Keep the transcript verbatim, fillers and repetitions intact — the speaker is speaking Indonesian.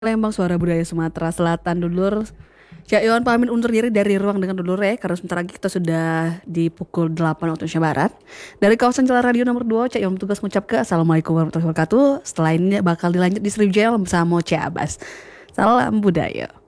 Lembang Suara Budaya Sumatera Selatan dulur. Cak Iwan pamit undur diri dari ruang dengan dulur ya, karena sebentar lagi kita sudah di pukul delapan waktu Indonesia Barat. Dari kawasan Jalan Radio nomor dua, Cak Iwan tugas mengucap ke Assalamualaikum warahmatullahi wabarakatuh. Setelah ini bakal dilanjut di Sriwijaya bersama Cak Abbas. Salam budaya.